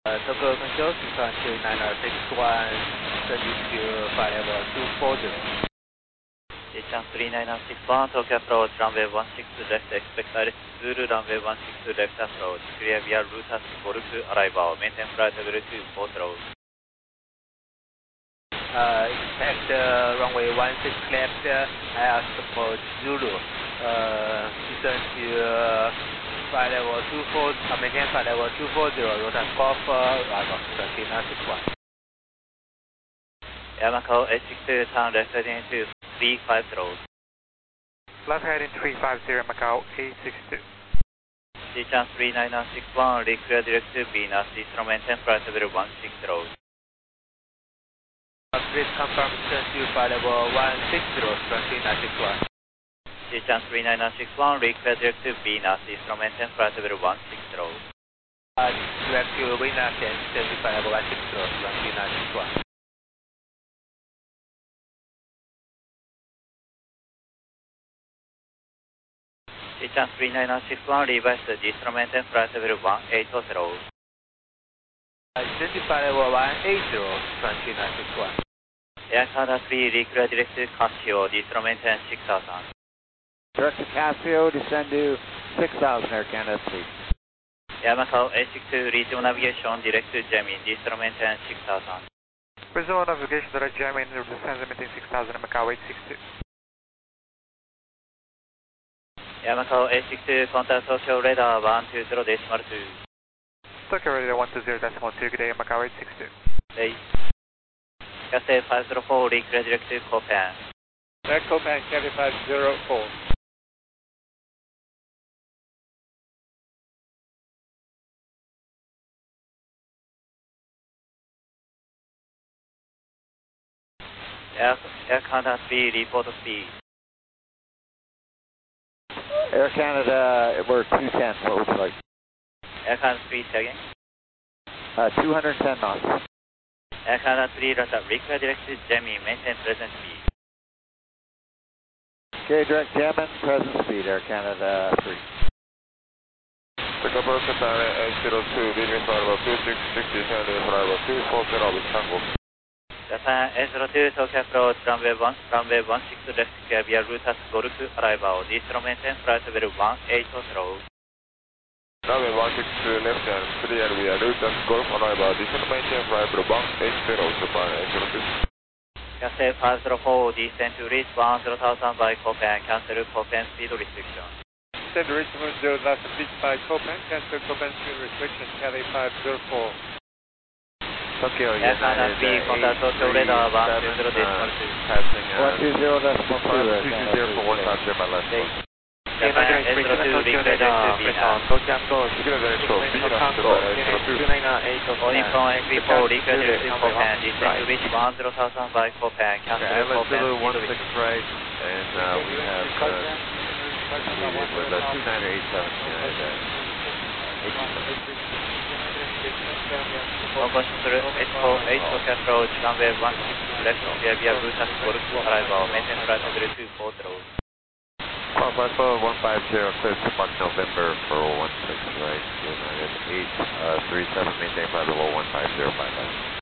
Tokyo Control, Sichuan 3961, send you to flight level 240. Sichuan 3961, Tokyo approach, runway 16 left, expect direct Zulu, runway 16 left approach, clear via route at Golf arrival, maintain flight level 240. Expect runway 16 left, I approach Zulu, descend to flight level 240, maintain flight level 240, route at Golf arrival, 3961. Yamako 862, turn left heading to 350. Left heading 350, Macau 862. Sichuan 3961, reclear direct to Venus, Eastern maintain flight level 160. Please confirm descend to flight level 160, 3961. Sichuan 3961, reclear direct to Venus, Eastern maintain flight level 160. Direct to Venus and descend to flight level 160, 3961. Sichuan 3961, reverse Eastern maintain flight level 180. Descend to flight level 180, 3961. Air Canada 3, reclear direct to Casio, Eastern maintain 6000. Direct to Casio, descend to 6000, Air Canada 3. Yamako 862, regional navigation, direct to Gemini, Eastern maintain 6000. Visual navigation, direct Gemini, descend maintain 6000, Macau 862. Yamako 862, contact Tokyo radar 120.2. Tokyo radar 120.2, good day, Macau 862. Hey. Cathay 504, reclear direct to Copan. Direct Copan, Cathay 504. Air Canada 3, report speed. Air Canada, we're 210, what would you like? Air Canada 3, second. 210 knots. Air Canada 3, radar, reclear direct to Gemini, maintain present speed. Okay, direct Gemini, present speed, Air Canada 3. Pick up Ocean Tower 802, leading flight level 2660, descending flight level 240 with Tango. Japan 802, Tokyo approach, runway 16 left, clear via route at Golf arrival, Eastern maintain flight level 180. Runway 16 left and clear via route at Golf arrival, descend maintain flight level 180, Japan 802. Cathay 504, descend to reach 10,000 by Copan, cancel Copan speed restriction. Descend to reach 10,000 feet by Copan, cancel Copan speed restriction, Cathay 504. Tokyo Air Canada 3, contact Tokyo radar 120.2. Passing 120.2, 220 for 150, my last one. Japan 802, reclear direct to Venus. Tokyo approach, Secure direct to Venus, Japan 802. Calling from N34, reclear direct to Copan, descend to reach 10,000 by Copan, cancel Island Copan Zulu speed 16 right, and we have with 2987 United. Conversion to 848, Tokyo approach, runway 16 left, clear via route at Golf arrival, maintain flight level 240. Qualify for 150, clear to Mark November for 16 right, United 837, maintain flight level 150, bye bye.